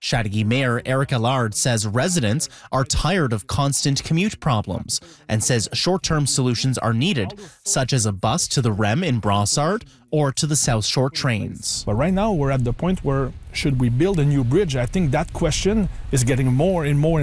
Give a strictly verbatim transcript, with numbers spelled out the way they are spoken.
Chateauguay Mayor Eric Allard says residents are tired of constant commute problems and says short-term solutions are needed, such as a bus to the R E M in Brossard or to the South Shore trains. But right now we're at the point where should we build a new bridge? I think that question is getting more and more